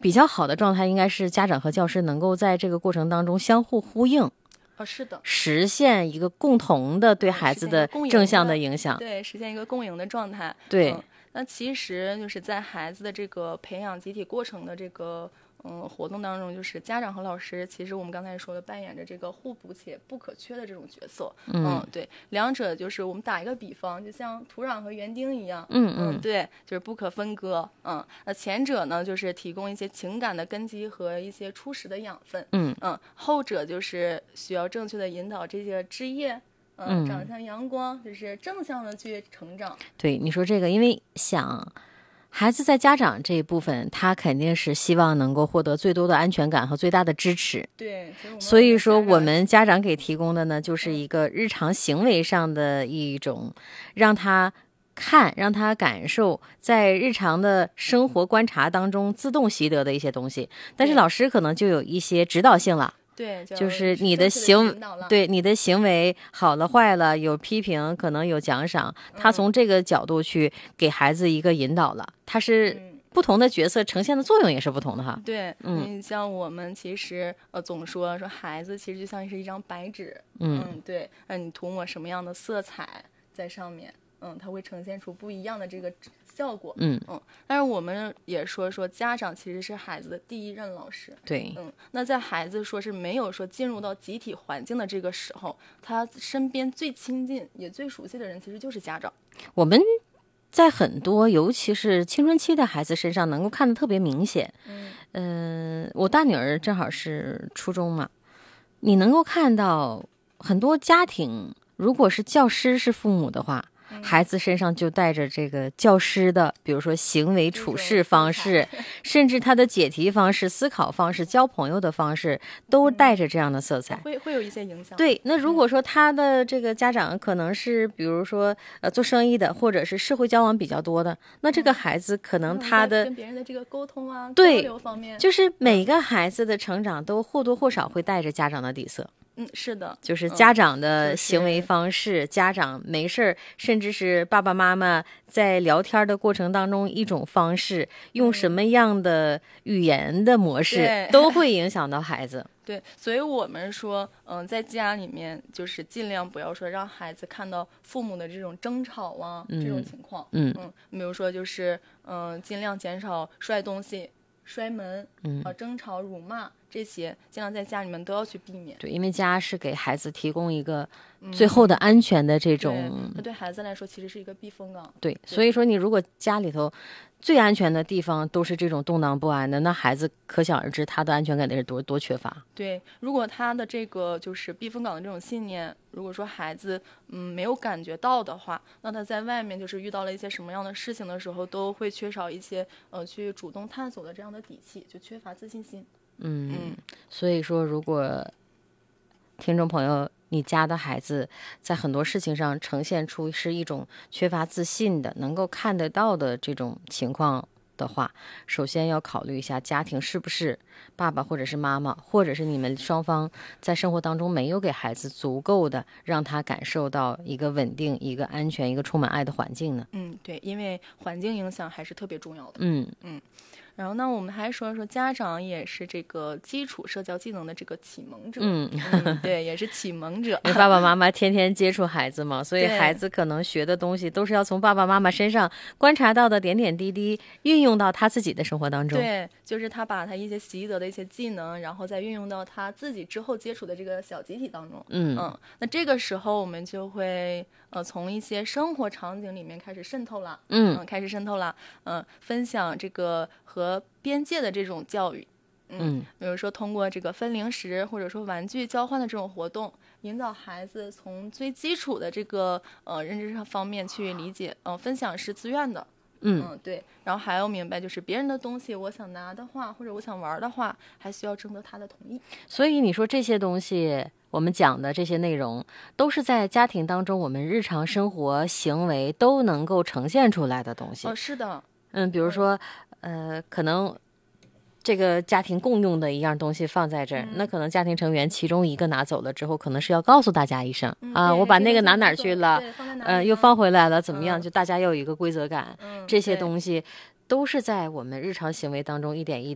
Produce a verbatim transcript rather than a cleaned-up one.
比较好的状态应该是家长和教师能够在这个过程当中相互呼应。 哦，是的， 实现一个共同的对孩子的正向的影响， 对，实现一个共赢的状态。 对、 嗯，那其实就是在孩子的这个培养集体过程的这个嗯活动当中，就是家长和老师，其实我们刚才说的扮演着这个互补且不可缺的这种角色。 嗯, 嗯，对，两者就是我们打一个比方，就像土壤和园丁一样。 嗯嗯，对，就是不可分割。嗯，那前者呢，就是提供一些情感的根基和一些初始的养分。 嗯嗯，后者就是需要正确的引导这些枝叶。嗯，长向阳光，就是正向的去成长。 对，你说这个，因为想孩子在家长这一部分，他肯定是希望能够获得最多的安全感和最大的支持。 对， 所以说我们家长给提供的呢，就是一个日常行为上的一种，让他看，让他感受，在日常的生活观察当中自动习得的一些东西。但是老师可能就有一些指导性了。 对， 就是你的行，对你的行为好了坏了，有批评，可能有奖赏，他从这个角度去给孩子一个引导了。他是不同的角色呈现的作用也是不同的哈。 对，嗯，像我们其实呃总说说孩子其实就像是一张白纸， 嗯, 嗯，对，那你涂抹什么样的色彩在上面，嗯，它会呈现出不一样的这个效果。 嗯嗯，但是我们也说说家长其实是孩子的第一任老师。 对， 嗯，那在孩子说是没有说进入到集体环境的这个时候，他身边最亲近也最熟悉的人其实就是家长。 我们在很多尤其是青春期的孩子身上能够看得特别明显。嗯、呃，我大女儿正好是初中嘛，你能够看到很多家庭，如果是教师是父母的话，孩子身上就带着这个教师的，比如说行为处事方式，甚至他的解题方式、思考方式、交朋友的方式，都带着这样的色彩， 嗯、会会有一些影响。 对，那如果说他的这个家长可能是，比如说呃做生意的，或者是社会交往比较多的，那这个孩子可能他的、 嗯、跟别人的这个沟通啊、 对交流方面， 就是每个孩子的成长都或多或少会带着家长的底色。 嗯，是的， 就是家长的行为方式、 嗯就是、 家长没事儿，甚至是爸爸妈妈在聊天的过程当中一种方式，用什么样的语言的模式， 嗯、 都会影响到孩子。 对，所以我们说，嗯、呃，在家里面就是尽量不要说让孩子看到父母的这种争吵啊、 嗯、 这种情况。 嗯嗯，比如说就是，嗯、呃，尽量减少摔东西、摔门， 嗯， 啊，争吵、辱骂。这些尽量在家里面都要去避免。 对，因为家是给孩子提供一个最后的安全的这种， 嗯、对，对孩子来说其实是一个避风港。 对，对所以说你如果家里头最安全的地方都是这种动荡不安的，那孩子可想而知他的安全感得是多多缺乏。 对，如果他的这个就是避风港的这种信念，如果说孩子嗯没有感觉到的话，那他在外面就是遇到了一些什么样的事情的时候，都会缺少一些呃去主动探索的这样的底气，就缺乏自信心。 嗯，所以说如果听众朋友你家的孩子在很多事情上呈现出是一种缺乏自信的，能够看得到的这种情况的话，首先要考虑一下家庭是不是爸爸或者是妈妈，或者是你们双方在生活当中没有给孩子足够的让他感受到一个稳定、一个安全、一个充满爱的环境呢？ 嗯，对，因为环境影响还是特别重要的。 嗯嗯。然后呢，我们还说说家长也是这个基础社交技能的这个启蒙者。 嗯, 嗯对，也是启蒙者。 因为爸爸妈妈天天接触孩子嘛，所以孩子可能学的东西都是要从爸爸妈妈身上观察到的点点滴滴，运用到他自己的生活当中。 对，就是他把他一些习得的一些技能，然后再运用到他自己之后接触的这个小集体当中。 嗯嗯，那这个时候我们就会呃从一些生活场景里面开始渗透了。 嗯, 嗯，开始渗透了。嗯，分享这个和边界的这种教育。嗯，比如说通过这个分零食或者说玩具交换的这种活动，引导孩子从最基础的这个呃认知上方面去理解，呃，分享是自愿的。 嗯, 嗯，对。然后还要明白，就是别人的东西，我想拿的话，或者我想玩的话，还需要征得他的同意。 所以你说这些东西，我们讲的这些内容，都是在家庭当中我们日常生活行为都能够呈现出来的东西。 哦，是的。 嗯，比如说，呃，可能这个家庭共用的一样东西放在这儿， 嗯、 那可能家庭成员其中一个拿走了之后，可能是要告诉大家一声、 嗯、 啊，我把那个拿哪儿去了， 呃， 又放回来了，怎么样？ 嗯、 就大家要有一个规则感。 嗯、 这些东西都是在我们日常行为当中一点一